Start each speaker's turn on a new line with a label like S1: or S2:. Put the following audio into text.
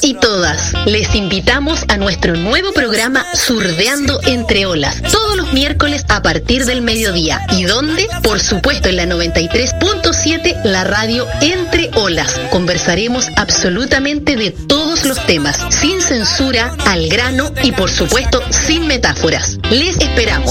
S1: y todas, les invitamos a nuestro nuevo programa Surdeando Entre Olas, todos los miércoles a partir del mediodía. ¿Y dónde? Por supuesto en la 93.7, la radio Entre Olas. Conversaremos absolutamente de todos los temas, sin censura, al grano y por supuesto sin metáforas. Les esperamos.